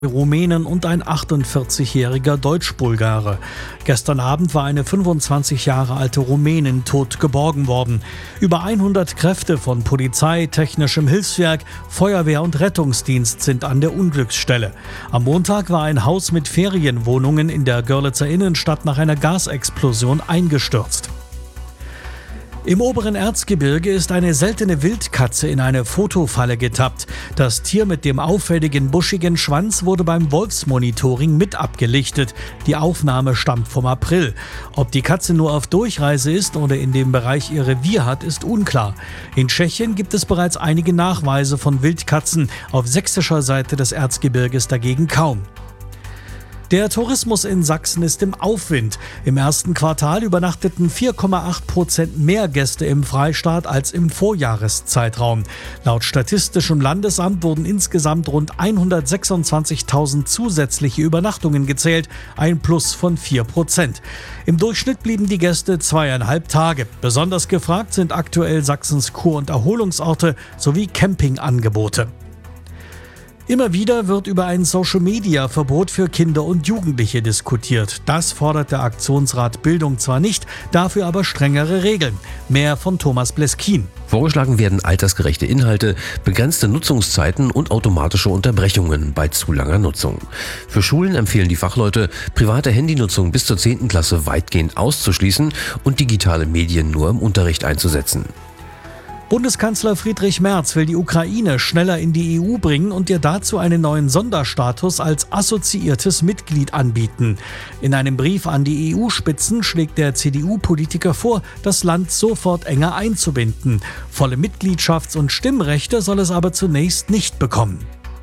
Rumänen und ein 48-jähriger Deutsch-Bulgare. Gestern Abend war eine 25 Jahre alte Rumänin tot geborgen worden. Über 100 Kräfte von Polizei, technischem Hilfswerk, Feuerwehr und Rettungsdienst sind an der Unglücksstelle. Am Montag war ein Haus mit Ferienwohnungen in der Görlitzer Innenstadt nach einer Gasexplosion eingestürzt. Im oberen Erzgebirge ist eine seltene Wildkatze in eine Fotofalle getappt. Das Tier mit dem auffälligen buschigen Schwanz wurde beim Wolfsmonitoring mit abgelichtet. Die Aufnahme stammt vom April. Ob die Katze nur auf Durchreise ist oder in dem Bereich ihr Revier hat, ist unklar. In Tschechien gibt es bereits einige Nachweise von Wildkatzen, auf sächsischer Seite des Erzgebirges dagegen kaum. Der Tourismus in Sachsen ist im Aufwind. Im ersten Quartal übernachteten 4,8% mehr Gäste im Freistaat als im Vorjahreszeitraum. Laut Statistischem Landesamt wurden insgesamt rund 126.000 zusätzliche Übernachtungen gezählt, ein Plus von 4%. Im Durchschnitt blieben die Gäste 2,5 Tage. Besonders gefragt sind aktuell Sachsens Kur- und Erholungsorte sowie Campingangebote. Immer wieder wird über ein Social-Media-Verbot für Kinder und Jugendliche diskutiert. Das fordert der Aktionsrat Bildung zwar nicht, dafür aber strengere Regeln. Mehr von Thomas Bleskin. Vorgeschlagen werden altersgerechte Inhalte, begrenzte Nutzungszeiten und automatische Unterbrechungen bei zu langer Nutzung. Für Schulen empfehlen die Fachleute, private Handynutzung bis zur 10. Klasse weitgehend auszuschließen und digitale Medien nur im Unterricht einzusetzen. Bundeskanzler Friedrich Merz will die Ukraine schneller in die EU bringen und ihr dazu einen neuen Sonderstatus als assoziiertes Mitglied anbieten. In einem Brief an die EU-Spitzen schlägt der CDU-Politiker vor, das Land sofort enger einzubinden. Volle Mitgliedschafts- und Stimmrechte soll es aber zunächst nicht bekommen.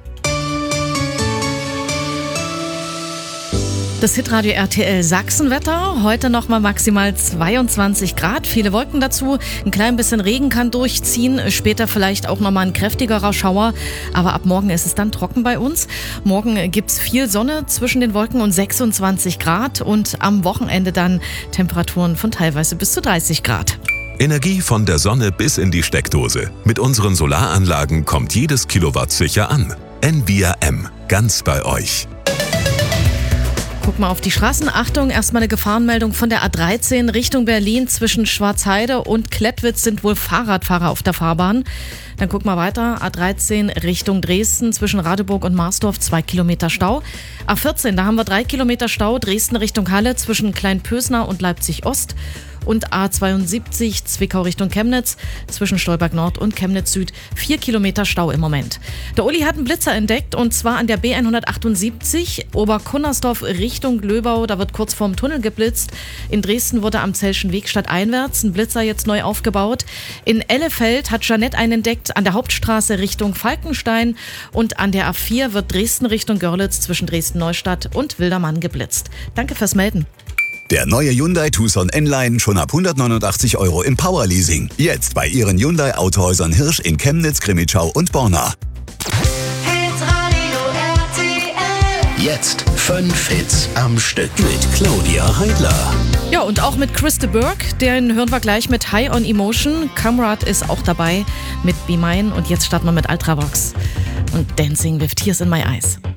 Das Hitradio RTL Sachsenwetter. Heute nochmal maximal 22 Grad. Viele Wolken dazu. Ein klein bisschen Regen kann durchziehen. Später vielleicht auch nochmal ein kräftigerer Schauer. Aber ab morgen ist es dann trocken bei uns. Morgen gibt's viel Sonne zwischen den Wolken und 26 Grad. Und am Wochenende dann Temperaturen von teilweise bis zu 30 Grad. Energie von der Sonne bis in die Steckdose. Mit unseren Solaranlagen kommt jedes Kilowatt sicher an. Envia M. Ganz bei euch. Guck mal auf die Straßen. Achtung, erstmal eine Gefahrenmeldung von der A13 Richtung Berlin. Zwischen Schwarzheide und Klettwitz sind wohl Fahrradfahrer auf der Fahrbahn. Dann guck mal weiter. A13 Richtung Dresden. Zwischen Radeburg und Marsdorf 2 Kilometer Stau. A14, da haben wir 3 Kilometer Stau. Dresden Richtung Halle zwischen Kleinpösner und Leipzig Ost. Und A72 Zwickau Richtung Chemnitz zwischen Stolberg Nord und Chemnitz Süd 4 Kilometer Stau im Moment. Der Uli hat einen Blitzer entdeckt und zwar an der B178 Oberkunnersdorf Richtung Glöbau. Da wird kurz vorm Tunnel geblitzt. In Dresden wurde am Zellschen Weg stadteinwärts ein Blitzer jetzt neu aufgebaut. In Ellefeld hat Jeanette einen entdeckt an der Hauptstraße Richtung Falkenstein und an der A4 wird Dresden Richtung Görlitz zwischen Dresden-Neustadt und Wildermann geblitzt. Danke fürs Melden. Der neue Hyundai Tucson N-Line schon ab 189 € im Powerleasing. Jetzt bei Ihren Hyundai Autohäusern Hirsch in Chemnitz, Crimmitschau und Borna. Hitradio RTL. Jetzt 5 Hits am Stück mit Claudia Heidler. Ja, und auch mit Chris de Burgh, den hören wir gleich mit High on Emotion. Kamrat ist auch dabei mit Be Mine und jetzt starten wir mit Ultravox und Dancing with Tears in My Eyes.